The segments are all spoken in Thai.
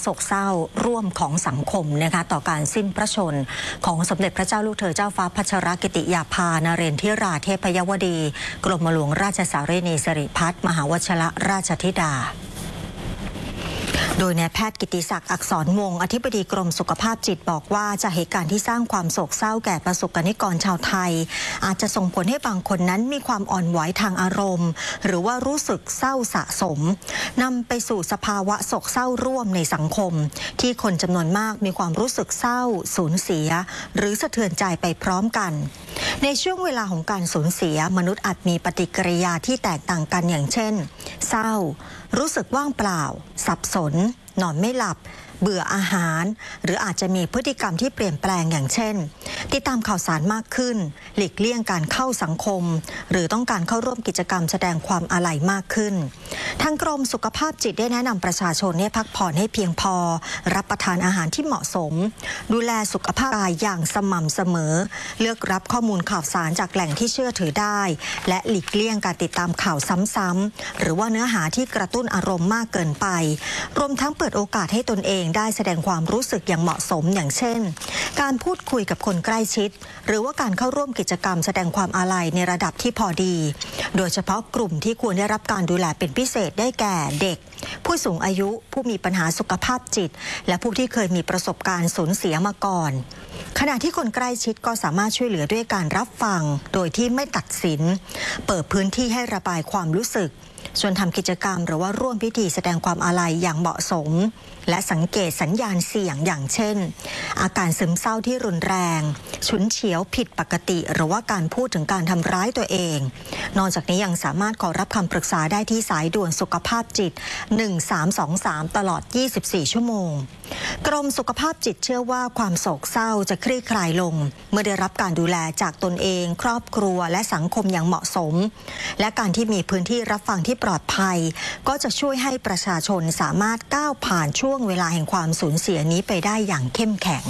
ศกเศร้าร่วมของสังคมนะคะต่อการสิ้นพระชนของสมเด็จพระเจ้าลูกเธอเจ้าฟ้าพัชรกิติยาภานเรนทิราเทพยวดีกรมหลวงราชสารีนีสิริพัฒน์มหาวชิรราชธิดาโดยนายแพทย์กิติศักดิ์อักษรวงศ์อธิบดีกรมสุขภาพจิตบอกว่าจากเหตุการณ์ที่สร้างความโศกเศร้าแก่ประสบกนิกรชาวไทยอาจจะส่งผลให้บางคนนั้นมีความอ่อนไหวทางอารมณ์หรือว่ารู้สึกเศร้าสะสมนำไปสู่สภาวะโศกเศร้าร่วมในสังคมที่คนจำนวนมากมีความรู้สึกเศร้าสูญเสียหรือสะเทือนใจไปพร้อมกันในช่วงเวลาของการสูญเสียมนุษย์อาจมีปฏิกิริยาที่แตกต่างกันอย่างเช่นเศร้ารู้สึกว่างเปล่าสับสนนอนไม่หลับเบื่ออาหารหรืออาจจะมีพฤติกรรมที่เปลี่ยนแปลงอย่างเช่นติดตามข่าวสารมากขึ้นหลีกเลี่ยงการเข้าสังคมหรือต้องการเข้าร่วมกิจกรรมแสดงความอาลัยมากขึ้นทางกรมสุขภาพจิตได้แนะนำประชาชนให้พักผ่อนให้เพียงพอรับประทานอาหารที่เหมาะสมดูแลสุขภาพกายอย่างสม่ำเสมอเลือกรับข้อมูลข่าวสารจากแหล่งที่เชื่อถือได้และหลีกเลี่ยงการติดตามข่าวซ้ำๆหรือว่าเนื้อหาที่กระตุ้นอารมณ์มากเกินไปรวมทั้งเปิดโอกาสให้ตนเองได้แสดงความรู้สึกอย่างเหมาะสมอย่างเช่นการพูดคุยกับคนใกล้ชิดหรือว่าการเข้าร่วมกิจกรรมแสดงความอาลัยในระดับที่พอดีโดยเฉพาะกลุ่มที่ควรได้รับการดูแลเป็นพิเศษได้แก่เด็กผู้สูงอายุผู้มีปัญหาสุขภาพจิตและผู้ที่เคยมีประสบการณ์สูญเสียมาก่อนขณะที่คนใกล้ชิดก็สามารถช่วยเหลือด้วยการรับฟังโดยที่ไม่ตัดสินเปิดพื้นที่ให้ระบายความรู้สึกชวนทำกิจกรรมหรือว่าร่วมพิธีแสดงความอาลัยอย่างเหมาะสมและสังเกตสัญญาณเสี่ยงอย่างเช่นอาการซึมเศร้าที่รุนแรงฉุนเฉียวผิดปกติหรือว่าการพูดถึงการทำร้ายตัวเองนอกจากนี้ยังสามารถขอรับคำปรึกษาได้ที่สายด่วนสุขภาพจิต1323ตลอด24ชั่วโมงกรมสุขภาพจิตเชื่อว่าความโศกเศร้าจะคลี่คลายลงเมื่อได้รับการดูแลจากตนเองครอบครัวและสังคมอย่างเหมาะสมและการที่มีพื้นที่รับฟังที่ปลอดภัยก็จะช่วยให้ประชาชนสามารถก้าวผ่านช่วงเวลาแห่งความสูญเสียนี้ไปได้อย่างเข้มแข็ง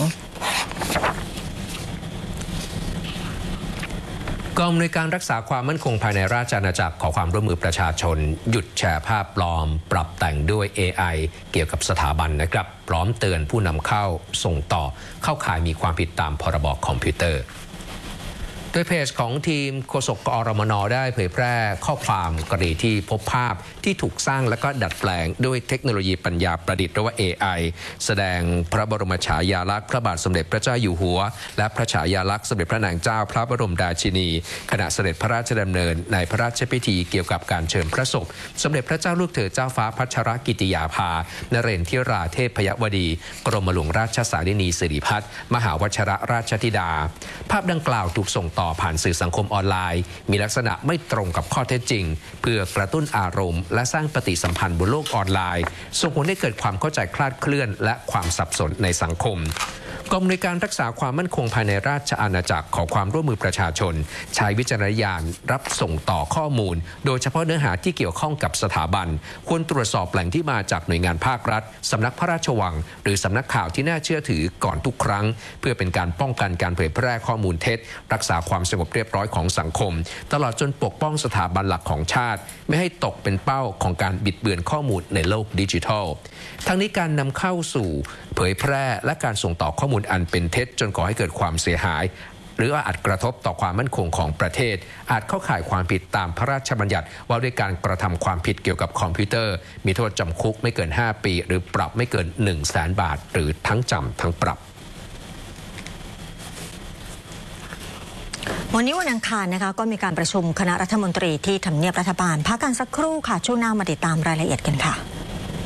กองอำนวยการรักษาความมั่นคงภายในราชอาณาจักรขอความร่วมมือประชาชนหยุดแชร์ภาพปลอมปรับแต่งด้วย AI เกี่ยวกับสถาบันนะครับพร้อมเตือนผู้นำเข้าส่งต่อเข้าข่ายมีความผิดตามพรบคอมพิวเตอร์โดยเพจของทีมโฆษกกอรมน.ได้เผยแพร่ข้อความกรณีที่พบภาพที่ถูกสร้างและก็ดัดแปลงด้วยเทคโนโลยีปัญญาประดิษฐ์หรือว่า AI แสดงพระบรมฉายาลักษณ์พระบาทสมเด็จพระเจ้าอยู่หัวและพระฉายาลักษณ์สมเด็จพระนางเจ้าพระบรมราชินีขณะเสด็จพระราชดำเนินในพระราชพิธีเกี่ยวกับการเชิญพระศพสมเด็จพระเจ้าลูกเธอเจ้าฟ้าพัชรกิติยาภานเรนทิราเทพยวดีกรมหลวงราชสารีนีสิริพัฒน์มหาวชิรราชธิดาภาพดังกล่าวถูกส่งต่อผ่านสื่อสังคมออนไลน์มีลักษณะไม่ตรงกับข้อเท็จจริงเพื่อกระตุ้นอารมณ์และสร้างปฏิสัมพันธ์บนโลกออนไลน์ส่งผลให้เกิดความเข้าใจคลาดเคลื่อนและความสับสนในสังคมกองอำนวยการรักษาความมั่นคงภายในราชอาณาจักรขอความร่วมมือประชาชนใช้วิจารณญาณรับส่งต่อข้อมูลโดยเฉพาะเนื้อหาที่เกี่ยวข้องกับสถาบันควรตรวจสอบแหล่งที่มาจากหน่วยงานภาครัฐสำนักพระราชวังหรือสำนักข่าวที่น่าเชื่อถือก่อนทุกครั้งเพื่อเป็นการป้องกันการเผยแพร่ข้อมูลเท็จรักษาความสงบเรียบร้อยของสังคมตลอดจนปกป้องสถาบันหลักของชาติไม่ให้ตกเป็นเป้าของการบิดเบือนข้อมูลในโลกดิจิทัลทั้งนี้การนำเข้าสู่เผยแพร่และการส่งต่อข้อมูลอันเป็นเท็จจนก่อให้เกิดความเสียหายหรืออาจกระทบต่อความมั่นคงของประเทศอาจเข้าข่ายความผิดตามพระราชบัญญัติว่าด้วยการกระทำความผิดเกี่ยวกับคอมพิวเตอร์มีโทษจำคุกไม่เกิน5ปีหรือปรับไม่เกิน 100,000 บาทหรือทั้งจำทั้งปรับวันนี้วันอังคารนะคะก็มีการประชุมคณะรัฐมนตรีที่ทำเนียบรัฐบาลพักกันสักครู่ค่ะช่วงหน้ามาติดตามรายละเอียดกันค่ะ